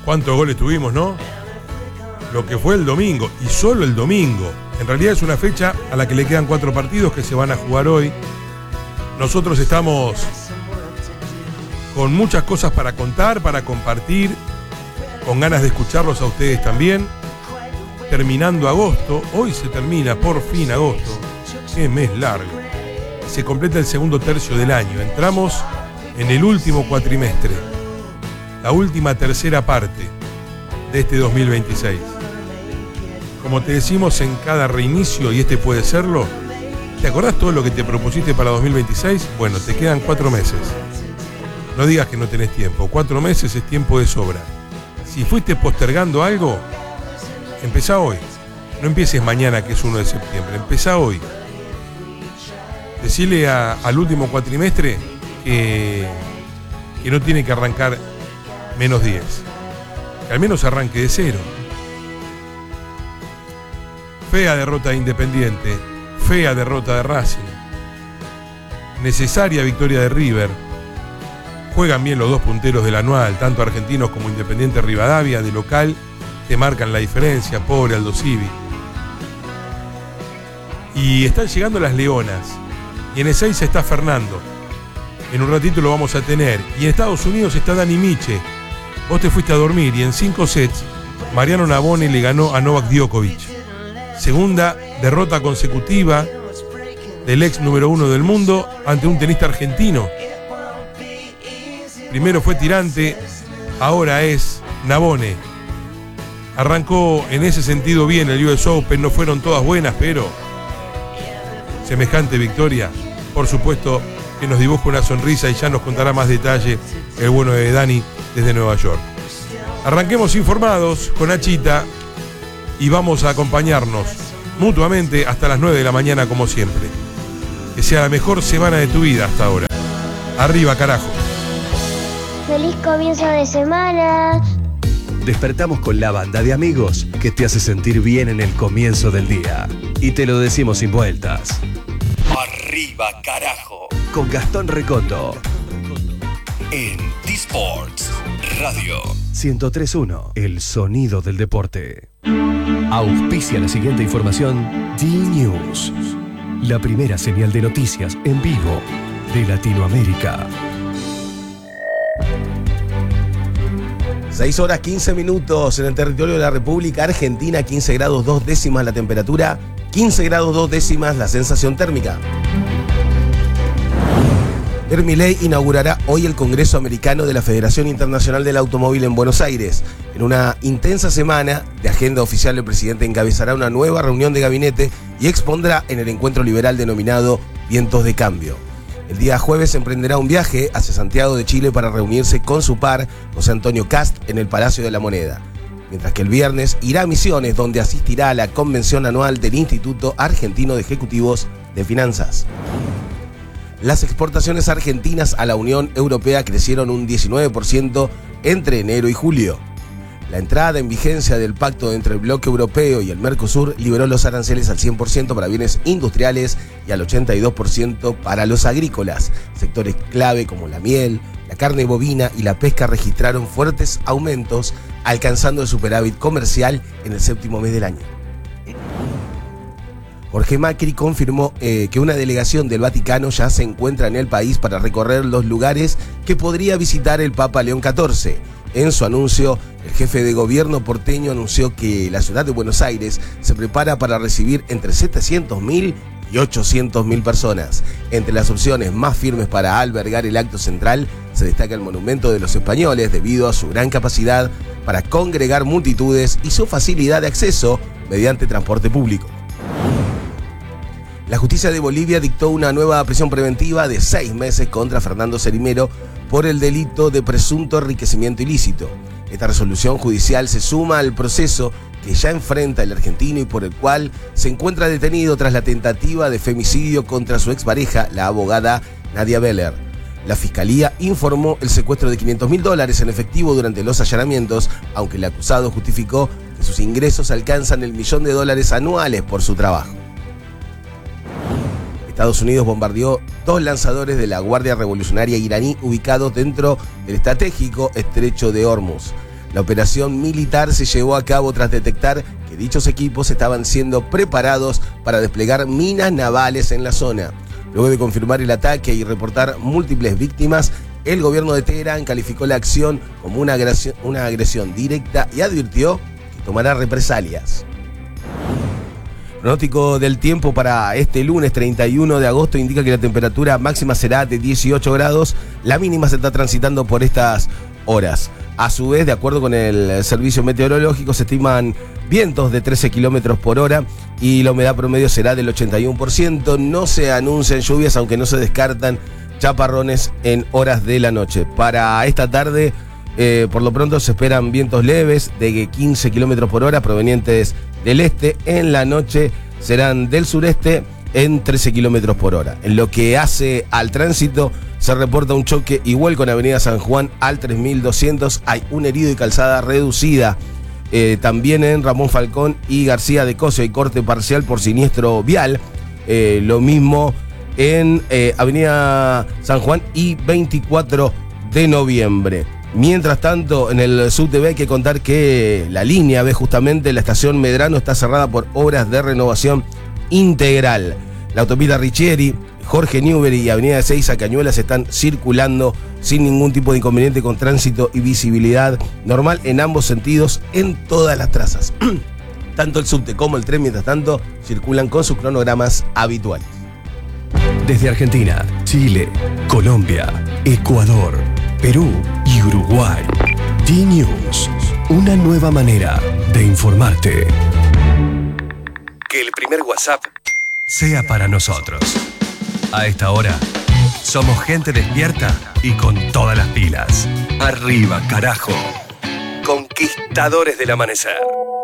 ¿Cuántos goles tuvimos, no? Lo que fue el domingo, y solo el domingo. En realidad es una fecha a la que le quedan 4 partidos que se van a jugar hoy. Nosotros estamos con muchas cosas para contar, para compartir, con ganas de escucharlos a ustedes también. Terminando agosto, hoy se termina por fin agosto. Qué mes largo. Se completa el segundo tercio del año. Entramos en el último cuatrimestre, la última tercera parte de este 2026. Como te decimos en cada reinicio, y este puede serlo, ¿te acordás todo lo que te propusiste para 2026? Bueno, te quedan 4 meses. No digas que no tenés tiempo. 4 meses es tiempo de sobra. Si fuiste postergando algo, empezá hoy. No empieces mañana, que es 1 de septiembre. Empezá hoy. Decile al último cuatrimestre que no tiene que arrancar menos 10. Que al menos arranque de 0. Fea derrota de Independiente. Fea derrota de Racing. Necesaria victoria de River. Juegan bien los 2 punteros del anual, tanto Argentinos como Independiente Rivadavia, de local, te marcan la diferencia, pobre Aldo Civi. Y están llegando las Leonas, y en E6 está Fernando. En un ratito lo vamos a tener. Y en Estados Unidos está Dani Miche. Vos te fuiste a dormir y en 5 sets, Mariano Navone le ganó a Novak Djokovic. Segunda derrota consecutiva del ex número 1 del mundo ante un tenista argentino. Primero fue Tirante, ahora es Navone. Arrancó en ese sentido bien el US Open, no fueron todas buenas, pero semejante victoria, por supuesto que nos dibuja una sonrisa y ya nos contará más detalle el bueno de Dani desde Nueva York. Arranquemos informados con Achita y vamos a acompañarnos mutuamente hasta las 9 de la mañana como siempre. Que sea la mejor semana de tu vida hasta ahora. Arriba, carajo. ¡Feliz comienzo de semana! Despertamos con la banda de amigos que te hace sentir bien en el comienzo del día. Y te lo decimos sin vueltas. Arriba, carajo. Con Gastón Recondo. En T-Sports Radio 103.1, el sonido del deporte. Auspicia la siguiente información D-News. La primera señal de noticias en vivo de Latinoamérica. 6 horas 15 minutos en el territorio de la República Argentina, 15 grados 2 décimas la temperatura, 15 grados 2 décimas la sensación térmica. Javier Milei inaugurará hoy el Congreso Americano de la Federación Internacional del Automóvil en Buenos Aires. En una intensa semana de agenda oficial, el presidente encabezará una nueva reunión de gabinete y expondrá en el encuentro liberal denominado Vientos de Cambio. El día jueves emprenderá un viaje hacia Santiago de Chile para reunirse con su par, José Antonio Kast, en el Palacio de la Moneda. Mientras que el viernes irá a Misiones, donde asistirá a la convención anual del Instituto Argentino de Ejecutivos de Finanzas. Las exportaciones argentinas a la Unión Europea crecieron un 19% entre enero y julio. La entrada en vigencia del pacto entre el bloque europeo y el Mercosur liberó los aranceles al 100% para bienes industriales y al 82% para los agrícolas. Sectores clave como la miel, la carne bovina y la pesca registraron fuertes aumentos, alcanzando el superávit comercial en el 7º mes del año. Jorge Macri confirmó que una delegación del Vaticano ya se encuentra en el país para recorrer los lugares que podría visitar el Papa León XIV. En su anuncio, el jefe de gobierno porteño anunció que la ciudad de Buenos Aires se prepara para recibir entre 700.000 y 800.000 personas. Entre las opciones más firmes para albergar el acto central se destaca el Monumento de los Españoles debido a su gran capacidad para congregar multitudes y su facilidad de acceso mediante transporte público. La justicia de Bolivia dictó una nueva prisión preventiva de 6 meses contra Fernando Cerimero por el delito de presunto enriquecimiento ilícito. Esta resolución judicial se suma al proceso que ya enfrenta el argentino y por el cual se encuentra detenido tras la tentativa de femicidio contra su expareja, la abogada Nadia Beller. La fiscalía informó el secuestro de $500.000 en efectivo durante los allanamientos, aunque el acusado justificó que sus ingresos alcanzan el $1.000.000 anuales por su trabajo. Estados Unidos bombardeó 2 lanzadores de la Guardia Revolucionaria iraní ubicados dentro del estratégico estrecho de Hormuz. La operación militar se llevó a cabo tras detectar que dichos equipos estaban siendo preparados para desplegar minas navales en la zona. Luego de confirmar el ataque y reportar múltiples víctimas, el gobierno de Teherán calificó la acción como una agresión directa y advirtió que tomará represalias. Pronóstico del tiempo para este lunes 31 de agosto indica que la temperatura máxima será de 18 grados, la mínima se está transitando por estas horas. A su vez, de acuerdo con el servicio meteorológico, se estiman vientos de 13 kilómetros por hora y la humedad promedio será del 81%. No se anuncian lluvias, aunque no se descartan chaparrones en horas de la noche. Para esta tarde, por lo pronto, se esperan vientos leves de 15 kilómetros por hora provenientes del este. En la noche serán del sureste en 13 kilómetros por hora. En lo que hace al tránsito, se reporta un choque igual con Avenida San Juan al 3200. Hay un herido y calzada reducida. También en Ramón Falcón y García de Cosio hay corte parcial por siniestro vial. Lo mismo en Avenida San Juan y 24 de noviembre. Mientras tanto, en el subte hay que contar que la línea B, justamente la estación Medrano, está cerrada por obras de renovación integral. La autopista Richieri, Jorge Newbery y Avenida Ezeiza Cañuelas están circulando sin ningún tipo de inconveniente, con tránsito y visibilidad normal en ambos sentidos en todas las trazas. Tanto el subte como el tren, mientras tanto, circulan con sus cronogramas habituales. Desde Argentina, Chile, Colombia, Ecuador, Perú y Uruguay. D-News, una nueva manera de informarte. Que el primer WhatsApp sea para nosotros. A esta hora, somos gente despierta y con todas las pilas. Arriba, carajo. Conquistadores del amanecer.